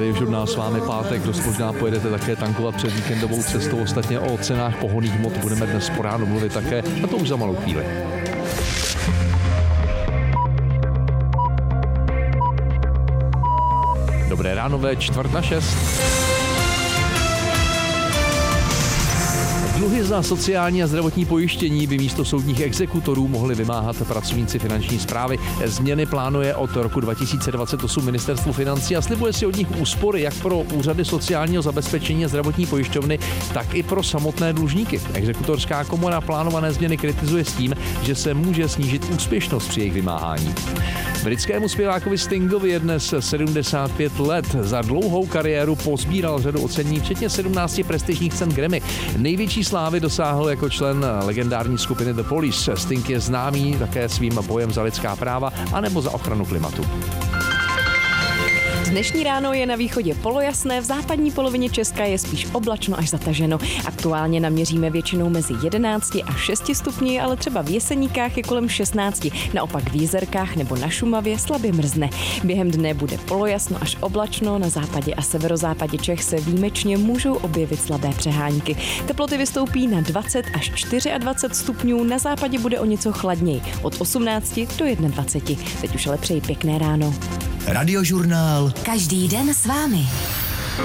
Radiožurnál s vámi pátek, dost možná pojedete také tankovat před víkendovou cestou. Ostatně o cenách pohonných hmot budeme dnes po ránu mluvit také, a to už za malou chvíli. Dobré ráno ve 5:45. Dluhy za sociální a zdravotní pojištění by místo soudních exekutorů mohli vymáhat pracovníci finanční správy. Změny plánuje od roku 2028 ministerstvo financí a slibuje si od nich úspory jak pro úřady sociálního zabezpečení a zdravotní pojišťovny, tak i pro samotné dlužníky. Exekutorská komora plánované změny kritizuje s tím, že se může snížit úspěšnost při jejich vymáhání. Britskému zpěvákovi Stingovi je dnes 75 let. Za dlouhou kariéru pozbíral řadu ocenění, včetně 17 prestižních cen Grammy. Největší slávy dosáhl jako člen legendární skupiny The Police. Sting je známý také svým bojem za lidská práva anebo za ochranu klimatu. Dnešní ráno je na východě polojasné, v západní polovině Česka je spíš oblačno až zataženo. Aktuálně naměříme většinou mezi 11 a 6 stupni, ale třeba v Jeseníkách je kolem 16. Naopak v Jizerkách nebo na Šumavě slabě mrzne. Během dne bude polojasno až oblačno, na západě a severozápadě Čech se výjimečně můžou objevit slabé přehánky. Teploty vystoupí na 20 až 24 stupňů, na západě bude o něco chladněji, od 18 do 21. Teď už ale přeji pěkné ráno. Radiožurnál. Každý den s vámi.